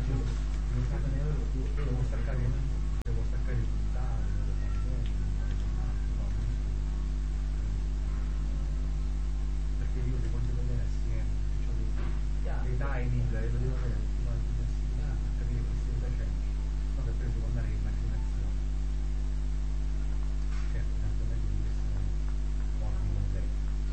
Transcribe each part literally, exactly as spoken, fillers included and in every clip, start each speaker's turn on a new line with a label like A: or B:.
A: devo staccare devo staccare il puntale, perché io li voglio vedere assieme, dei timing, e lo devo vedere tutti quanti insieme, per capire che stai facendo, no, per preso con andare in immaginazione. Certo, tanto meglio di essere morti con lei.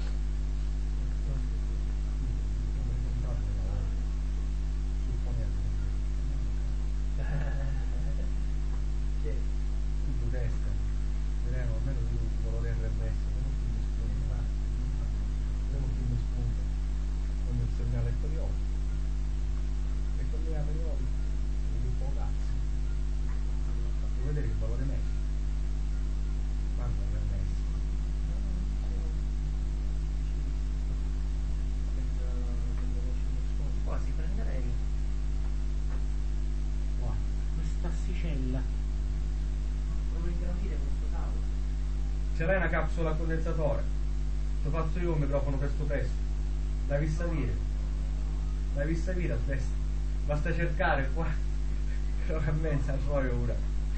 A: Tu testa, vedremo almeno io un valore R M S, non un film spunto, ma non un film spunto, non un segnale periodico. E con il periodico un po' cazzo. Faccio vedere il valore medio. Quanto R M S?
B: Quasi prenderei
A: Wow.
B: questa asticella. Devo ingrandire questo tavolo.
A: Ce l'hai una capsula a condensatore? Lo faccio io un microfono per sto testo. L'hai vista dire? L'hai vista dire a destra? Basta cercare qua. L'ora e mezza poi ora.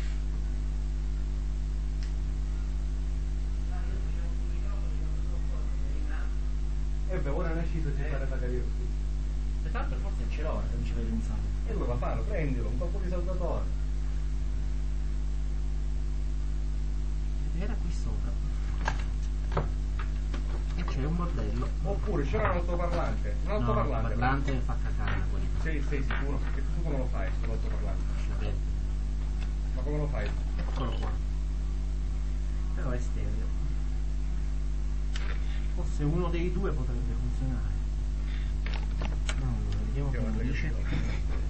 A: E beh, ora ne è sceso di fare magari io.
B: E tanto forse ce l'ho, non ci vai pensare.
A: E allora fallo, prendilo, un po' di saldatore.
B: Era qui sopra. E c'è un bordello.
A: Oppure c'era un altoparlante. Un altoparlante.
B: No, il parlante fa cacare la qualità.
A: Sei, sei sicuro? E tu come lo fai, questo altoparlante?
B: Ci
A: Ma come lo fai?
B: Eccolo qua. Però è stereo. Forse uno dei due potrebbe funzionare. No, allora, vediamo
A: Io
B: come
A: guarda che
B: dice.
A: io-